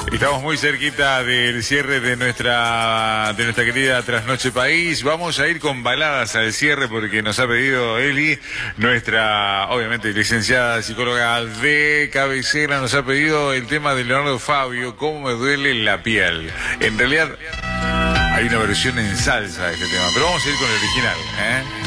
Estamos muy cerquita del cierre de nuestra querida Trasnoche País. Vamos a ir con baladas al cierre porque nos ha pedido Eli, nuestra, obviamente, licenciada psicóloga de cabecera, nos ha pedido el tema de Leonardo Fabio, Cómo me duele la piel. En realidad hay una versión en salsa de este tema, pero vamos a ir con el original, ¿eh?